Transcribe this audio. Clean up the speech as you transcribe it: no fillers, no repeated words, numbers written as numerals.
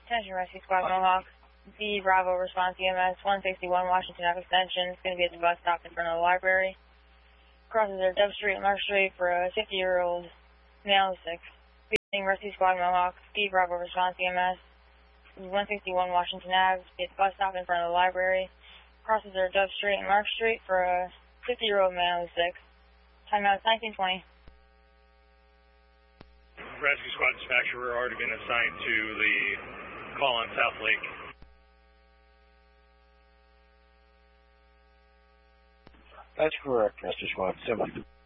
Attention Rescue Squad Mohawk. B Bravo response EMS 161 Washington Ave Extension. It's going to be at the bus stop in front of the library. Crosses their Dove Street and Mark Street for a 50-year-old male 6. Being Rescue Squad Mohawk. B Bravo response EMS 161 Washington Ave. At the bus stop in front of the library. Crosses their Dove Street and Mark Street for a 50-year-old male 6. Timeout 1920. Rescue Squad dispatcher, we're already been assigned to the call on South Lake. That's correct, Rescue Squad 70.